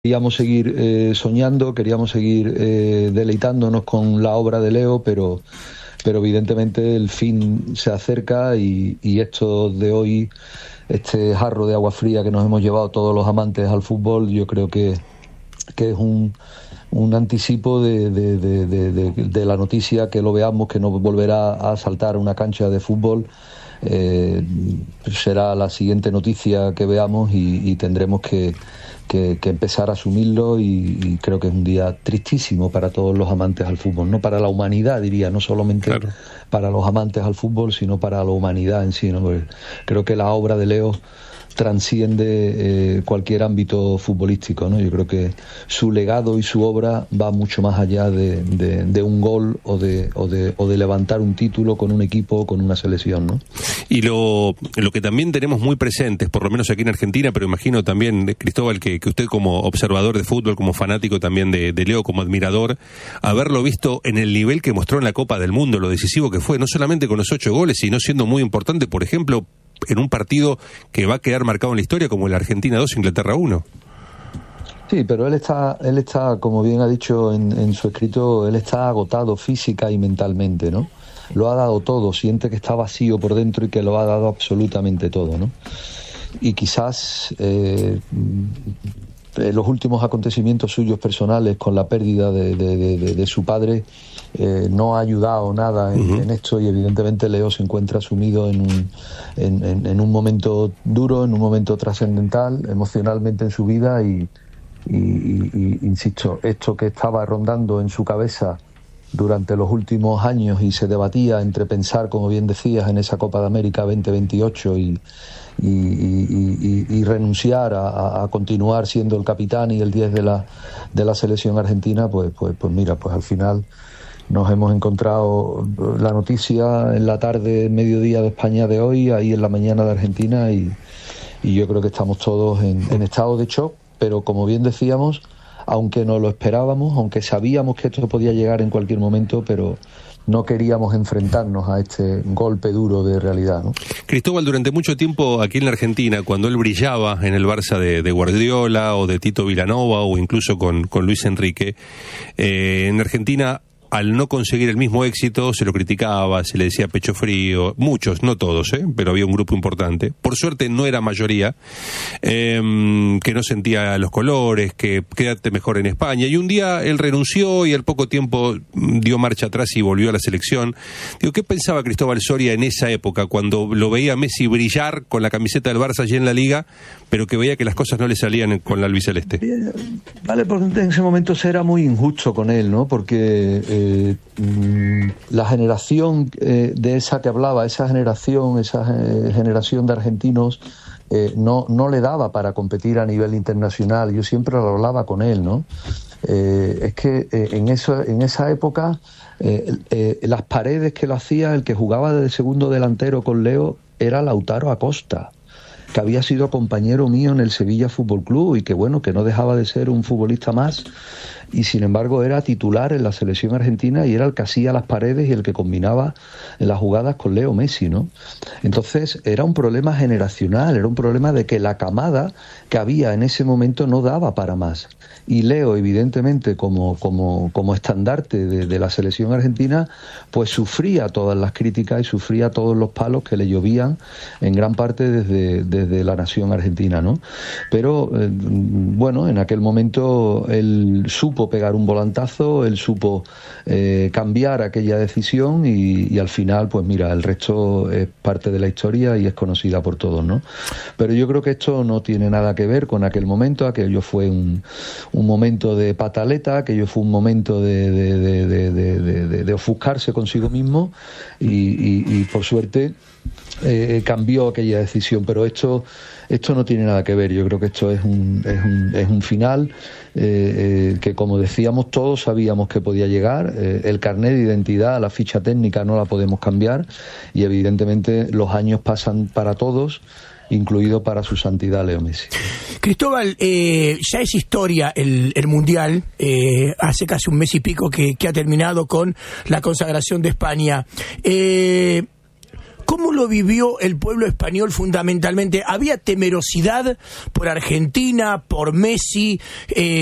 Queríamos seguir soñando, queríamos seguir deleitándonos con la obra de Leo, pero evidentemente el fin se acerca y esto de hoy, este jarro de agua fría que nos hemos llevado todos los amantes al fútbol, yo creo que es un anticipo de la noticia, que lo veamos, que no volverá a saltar una cancha de fútbol. Será la siguiente noticia que veamos y tendremos que empezar a asumirlo, y creo que es un día tristísimo para todos los amantes al fútbol, no para la humanidad, diría, no solamente para los amantes al fútbol, sino para la humanidad en sí, ¿no? Porque creo que la obra de Leo transciende cualquier ámbito futbolístico, ¿no? Yo creo que su legado y su obra va mucho más allá de un gol o de levantar un título con un equipo o con una selección, ¿no? Y lo que también tenemos muy presentes, por lo menos aquí en Argentina, pero imagino también, Cristóbal, que usted como observador de fútbol, como fanático también de Leo, como admirador, haberlo visto en el nivel que mostró en la Copa del Mundo, lo decisivo que fue, no solamente con los 8 goles, sino siendo muy importante, por ejemplo, en un partido que va a quedar marcado en la historia como el Argentina 2, Inglaterra 1. Sí, pero él está, como bien ha dicho en su escrito, él está agotado física y mentalmente, ¿no? Lo ha dado todo, siente que está vacío por dentro y que lo ha dado absolutamente todo, ¿no? Y quizás los últimos acontecimientos suyos personales, con la pérdida de su padre, no ha ayudado nada en esto, y evidentemente Leo se encuentra sumido en un momento duro, en un momento trascendental emocionalmente en su vida, y insisto, esto que estaba rondando en su cabeza durante los últimos años y se debatía entre pensar, como bien decías, en esa Copa de América 2028 y renunciar a continuar siendo el capitán y el 10 de la selección argentina, pues mira, pues al final nos hemos encontrado la noticia en la tarde, mediodía de España de hoy, ahí en la mañana de Argentina, y yo creo que estamos todos en estado de shock, pero como bien decíamos, aunque no lo esperábamos, aunque sabíamos que esto podía llegar en cualquier momento, pero no queríamos enfrentarnos a este golpe duro de realidad, ¿no? Cristóbal, durante mucho tiempo aquí en la Argentina, cuando él brillaba en el Barça de Guardiola o de Tito Vilanova o incluso con Luis Enrique, en Argentina, al no conseguir el mismo éxito, se lo criticaba, se le decía pecho frío, muchos, no todos, pero había un grupo importante, por suerte no era mayoría, que no sentía los colores, que quédate mejor en España, y un día él renunció y al poco tiempo dio marcha atrás y volvió a la selección. Digo, ¿qué pensaba Cristóbal Soria en esa época, cuando lo veía a Messi brillar con la camiseta del Barça allí en la Liga, pero que veía que las cosas no le salían con la albiceleste? Vale, porque en ese momento se era muy injusto con él, ¿no? Porque la generación de esa que hablaba, esa generación de argentinos, no le daba para competir a nivel internacional. Yo siempre lo hablaba con él, ¿no? Es que en esa época las paredes que lo hacía, el que jugaba de segundo delantero con Leo era Lautaro Acosta, que había sido compañero mío en el Sevilla Fútbol Club y que bueno, que no dejaba de ser un futbolista más, y sin embargo era titular en la selección argentina y era el que hacía las paredes y el que combinaba en las jugadas con Leo Messi, ¿no? Entonces era un problema generacional, era un problema de que la camada que había en ese momento no daba para más. Y Leo, evidentemente, como estandarte de la selección argentina, pues sufría todas las críticas y sufría todos los palos que le llovían en gran parte desde la nación argentina, ¿no? Pero, bueno, en aquel momento él supo pegar un volantazo, él supo cambiar aquella decisión y al final, pues mira, el resto es parte de la historia y es conocida por todos, ¿no? Pero yo creo que esto no tiene nada que ver con aquel momento. Aquello fue un momento de pataleta, aquello fue un momento de ofuscarse consigo mismo y por suerte cambió aquella decisión, pero esto no tiene nada que ver. Yo creo que esto es un final que, como decíamos, todos sabíamos que podía llegar. El carnet de identidad, la ficha técnica no la podemos cambiar y evidentemente los años pasan para todos, incluido para su santidad Leo Messi. Cristóbal, ya es historia el Mundial, hace casi un mes y pico que ha terminado con la consagración de España. ¿Cómo lo vivió el pueblo español fundamentalmente? ¿Había temerosidad por Argentina, por Messi?